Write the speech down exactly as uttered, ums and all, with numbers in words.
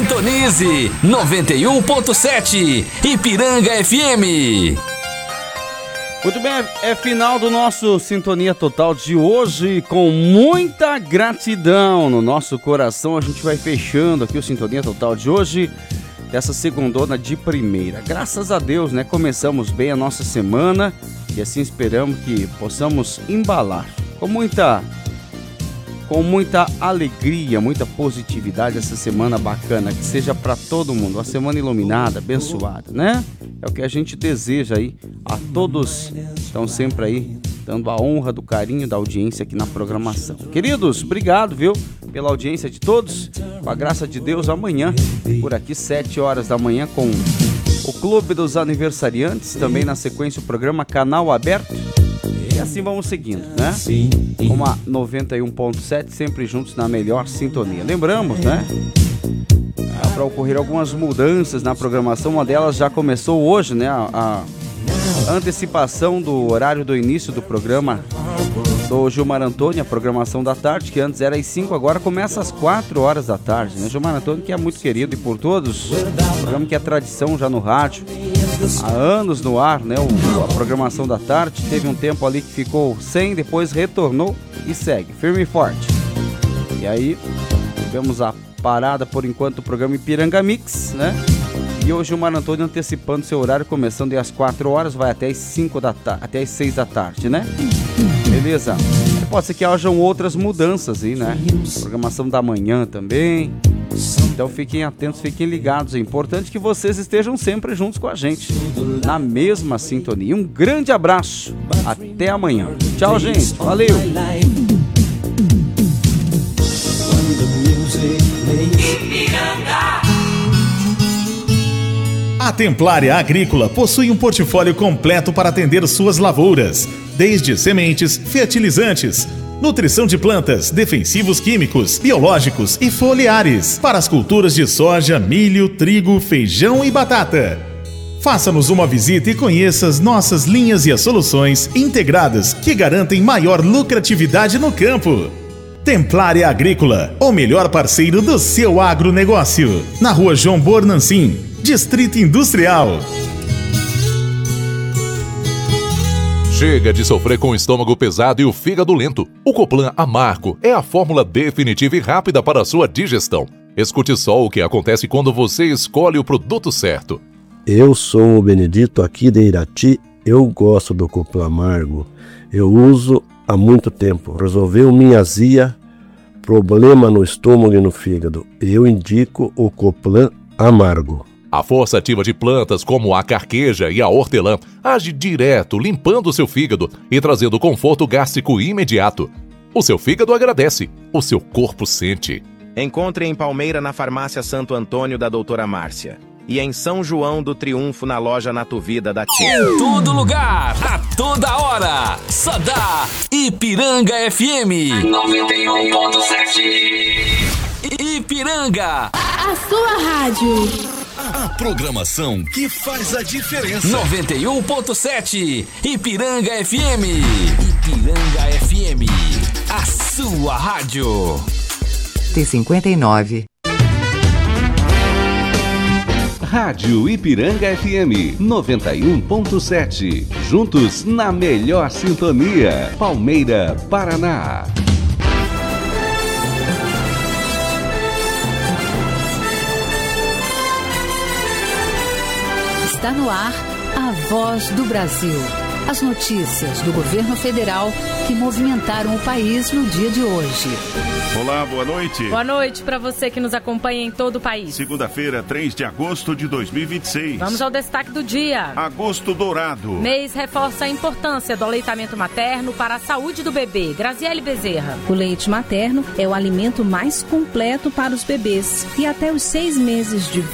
Sintonize noventa e um ponto sete Ipiranga F M. Muito bem, é final do nosso Sintonia Total de hoje, com muita gratidão no nosso coração. A gente vai fechando aqui o Sintonia Total de hoje, dessa segundona de primeira. Graças a Deus, né? Começamos bem a nossa semana e assim esperamos que possamos embalar com muita, com muita alegria, muita positividade essa semana bacana, que seja para todo mundo, uma semana iluminada, abençoada, né? É o que a gente deseja aí a todos que estão sempre aí dando a honra do carinho da audiência aqui na programação. Queridos, obrigado, viu, pela audiência de todos. Com a graça de Deus, amanhã, por aqui, sete horas da manhã, com o Clube dos Aniversariantes, também na sequência o programa Canal Aberto. E assim vamos seguindo, né? Com a noventa e um ponto sete, sempre juntos na melhor sintonia. Lembramos, né? Para ocorrer algumas mudanças na programação, uma delas já começou hoje, né? A, a antecipação do horário do início do programa do Gilmar Antônio, a programação da tarde, que antes era às cinco, agora começa às quatro horas da tarde, né? Gilmar Antônio, que é muito querido e por todos, programa que é tradição já no rádio, há anos no ar, né? O, a programação da tarde, teve um tempo ali que ficou sem, depois retornou e segue, firme e forte. E aí, tivemos a parada por enquanto do programa Ipiranga Mix, né? E hoje o Gilmar Antônio antecipando seu horário, começando às quatro horas, vai até às cinco da tarde, até às seis da tarde, né? Beleza? Pode ser que hajam outras mudanças aí, né? Programação da manhã também. Então fiquem atentos, fiquem ligados. É importante que vocês estejam sempre juntos com a gente, na mesma sintonia. Um grande abraço. Até amanhã. Tchau, gente. Valeu. A Templária Agrícola possui um portfólio completo para atender suas lavouras, desde sementes, fertilizantes, nutrição de plantas, defensivos químicos, biológicos e foliares, para as culturas de soja, milho, trigo, feijão e batata. Faça-nos uma visita e conheça as nossas linhas e as soluções integradas que garantem maior lucratividade no campo. Templária Agrícola, o melhor parceiro do seu agronegócio. Na rua João Bornancin, Distrito Industrial. Chega de sofrer com o estômago pesado e o fígado lento. O Coplan Amargo é a fórmula definitiva e rápida para a sua digestão. Escute só o que acontece quando você escolhe o produto certo. Eu sou o Benedito aqui de Irati. Eu gosto do Coplan Amargo. Eu uso há muito tempo. Resolveu minha azia, problema no estômago e no fígado. Eu indico o Coplan Amargo. A força ativa de plantas como a carqueja e a hortelã age direto, limpando o seu fígado e trazendo conforto gástrico imediato. O seu fígado agradece, o seu corpo sente. Encontre em Palmeira na farmácia Santo Antônio da doutora Márcia e em São João do Triunfo na loja Natuvida da Tia. Em todo lugar, a toda hora, só dá Ipiranga F M noventa e um ponto sete. Ipiranga, a sua rádio. A programação que faz a diferença. noventa e um ponto sete Ipiranga F M. Ipiranga F M, a sua rádio. T cinquenta e nove. Rádio Ipiranga F M noventa e um ponto sete. Juntos na melhor sintonia. Palmeira, Paraná. Está no ar a Voz do Brasil. As notícias do governo federal que movimentaram o país no dia de hoje. Olá, boa noite. Boa noite para você que nos acompanha em todo o país. Segunda-feira, três de agosto de dois mil e vinte e seis. Vamos ao destaque do dia. Agosto Dourado. Mês reforça a importância do aleitamento materno para a saúde do bebê. Graziele Bezerra. O leite materno é o alimento mais completo para os bebês e até os seis meses de vida.